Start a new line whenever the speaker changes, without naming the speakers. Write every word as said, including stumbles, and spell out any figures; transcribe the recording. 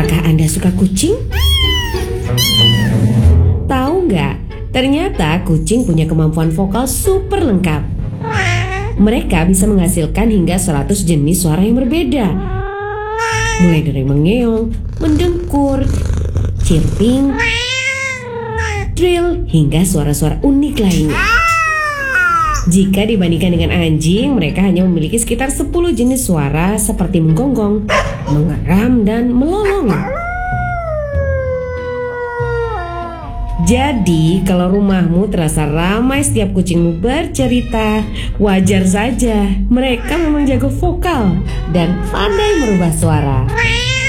Apakah Anda suka kucing? Tahu nggak? Ternyata kucing punya kemampuan vokal super lengkap. Mereka bisa menghasilkan hingga seratus jenis suara yang berbeda. Mulai dari mengeong, mendengkur, chirping, trill, hingga suara-suara unik lainnya. Jika dibandingkan dengan anjing, mereka hanya memiliki sekitar sepuluh jenis suara seperti menggonggong, mengeram, dan melolong. Jadi, kalau rumahmu terasa ramai setiap kucingmu bercerita, wajar saja. Mereka memang jago vokal dan pandai merubah suara.